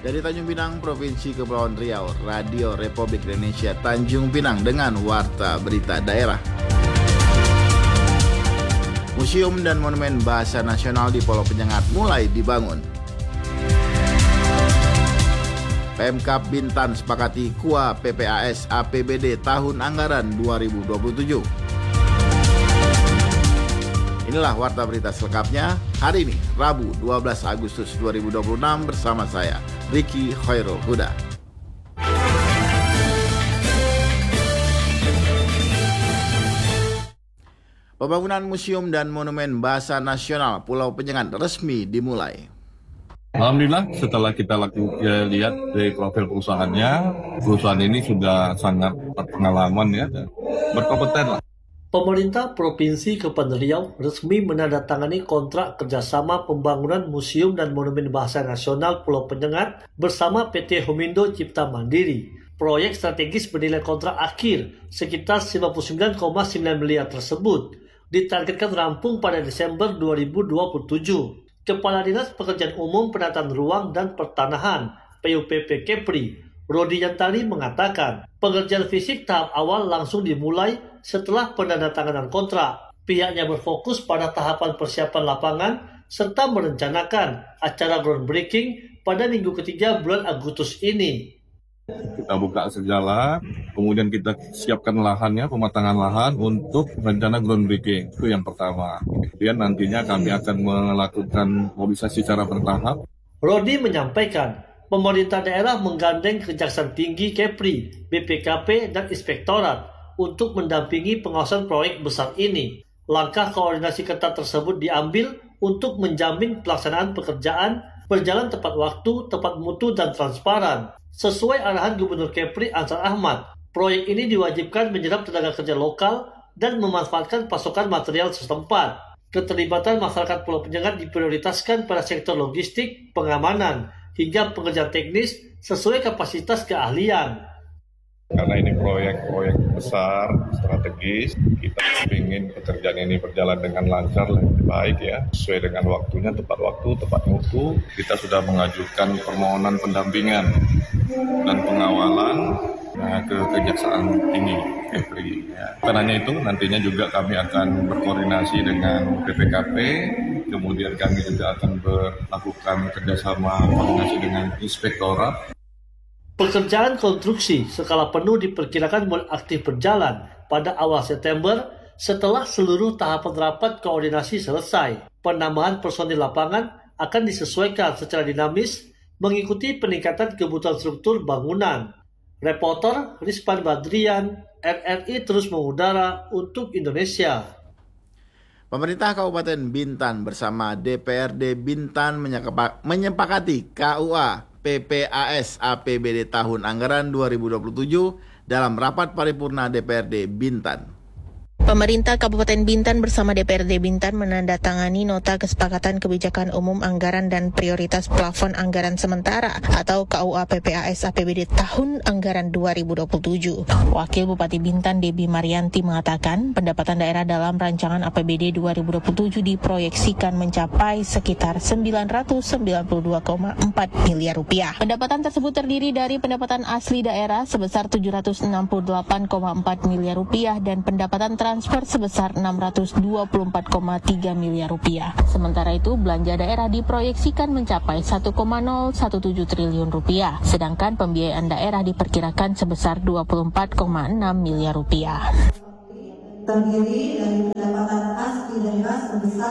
Dari Tanjung Pinang, Provinsi Kepulauan Riau, Radio Republik Indonesia Tanjung Pinang dengan Warta Berita Daerah. Museum dan Monumen Bahasa Nasional di Pulau Penyengat mulai dibangun. Pemkab Bintan sepakati KUA PPAS APBD tahun anggaran 2027. Inilah Warta Berita selengkapnya hari ini, Rabu 12 Agustus 2026 bersama saya, Ricky Khairul Huda. Pembangunan Museum dan Monumen Bahasa Nasional Pulau Penyengat resmi dimulai. Alhamdulillah, setelah kita lihat dari profil perusahaannya, perusahaan ini sudah sangat berpengalaman ya, dan berkompeten lah. Pemerintah Provinsi Kepulauan Riau resmi menandatangani kontrak kerjasama pembangunan Museum dan Monumen Bahasa Nasional Pulau Penyengat bersama PT Homindo Cipta Mandiri. Proyek strategis bernilai kontrak akhir sekitar 59,9 miliar tersebut ditargetkan rampung pada Desember 2027. Kepala Dinas Pekerjaan Umum Penataan Ruang dan Pertanahan PUPP Kepri, Rodi Yantari mengatakan, pengerjaan fisik tahap awal langsung dimulai setelah penandatanganan kontrak. Pihaknya berfokus pada tahapan persiapan lapangan serta merencanakan acara groundbreaking pada minggu ketiga bulan Agustus ini. Kita buka segala, kemudian kita siapkan lahannya, pematangan lahan untuk rencana groundbreaking. Itu yang pertama. Kemudian nantinya kami akan melakukan mobilisasi secara bertahap. Rodi menyampaikan, pemerintah daerah menggandeng Kejaksaan Tinggi Kepri, BPKP, dan Inspektorat untuk mendampingi pengawasan proyek besar ini. Langkah koordinasi ketat tersebut diambil untuk menjamin pelaksanaan pekerjaan berjalan tepat waktu, tepat mutu, dan transparan. Sesuai arahan Gubernur Kepri Ansar Ahmad, proyek ini diwajibkan menyerap tenaga kerja lokal dan memanfaatkan pasokan material setempat. Keterlibatan masyarakat Pulau Penyengat diprioritaskan pada sektor logistik, pengamanan, hingga pekerjaan teknis sesuai kapasitas keahlian. Karena ini proyek besar, strategis, kita ingin pekerjaan ini berjalan dengan lancar, lebih baik ya, sesuai dengan waktunya, tepat waktu, tepat mutu. Kita sudah mengajukan permohonan pendampingan dan pengawalan ke Kejaksaan Tinggi Kepri. Ya. Bukan hanya itu, nantinya juga kami akan berkoordinasi dengan BPKP, kemudian kami juga akan melakukan kerjasama koordinasi dengan Inspektorat. Pekerjaan konstruksi skala penuh diperkirakan mulai aktif berjalan pada awal September setelah seluruh tahapan rapat koordinasi selesai. Penambahan personil lapangan akan disesuaikan secara dinamis mengikuti peningkatan kebutuhan struktur bangunan. Reporter Rizpan Badrian, RRI terus mengudara untuk Indonesia. Pemerintah Kabupaten Bintan bersama DPRD Bintan menyepakati KUA PPAS APBD tahun anggaran 2027 dalam rapat paripurna DPRD Bintan. Pemerintah Kabupaten Bintan bersama DPRD Bintan menandatangani Nota Kesepakatan Kebijakan Umum Anggaran dan Prioritas Plafon Anggaran Sementara atau KUA PPAS APBD tahun anggaran 2027. Wakil Bupati Bintan Debbie Marianti mengatakan pendapatan daerah dalam rancangan APBD 2027 diproyeksikan mencapai sekitar 992,4 miliar rupiah. Pendapatan tersebut terdiri dari pendapatan asli daerah sebesar 768,4 miliar rupiah dan pendapatan transfer sebesar 624,3 miliar rupiah. Sementara itu, belanja daerah diproyeksikan mencapai 1,017 triliun rupiah, sedangkan pembiayaan daerah diperkirakan sebesar 24,6 miliar rupiah. Terdiri dari pendapatan asli daerah sebesar